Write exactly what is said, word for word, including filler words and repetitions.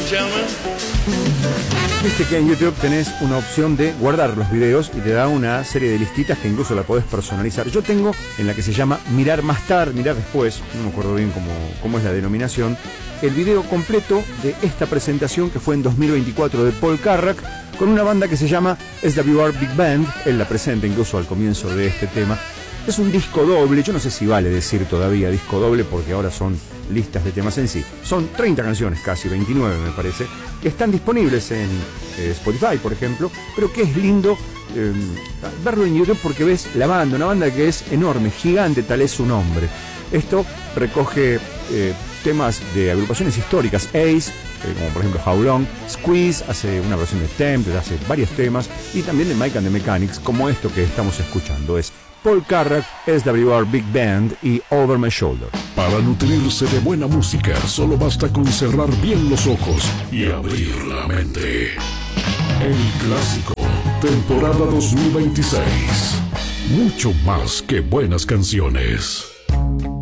gentlemen. Viste que en YouTube tenés una opción de guardar los videos y te da una serie de listitas que incluso la podés personalizar. Yo tengo en la que se llama Mirar Más Tarde, Mirar Después, no me acuerdo bien cómo, cómo es la denominación, el video completo de esta presentación que fue en dos mil veinticuatro de Paul Carrack con una banda que se llama S W R Big Band. Él la presenta incluso al comienzo de este tema. Es un disco doble, yo no sé si vale decir todavía disco doble porque ahora son listas de temas en sí. Son treinta canciones, casi veintinueve me parece, que están disponibles en eh, Spotify, por ejemplo, pero que es lindo eh, verlo en YouTube porque ves la banda, una banda que es enorme, gigante, tal es su nombre. Esto recoge eh, temas de agrupaciones históricas, Ace, eh, como por ejemplo How Long, Squeeze hace una versión de Temple, hace varios temas, y también de Mike and the Mechanics, como esto que estamos escuchando, es Paul Carrack, S W R Big Band y Over My Shoulder. Para nutrirse de buena música, solo basta con cerrar bien los ojos y abrir la mente. El Clásico, temporada dos mil veintiséis. Mucho más que buenas canciones.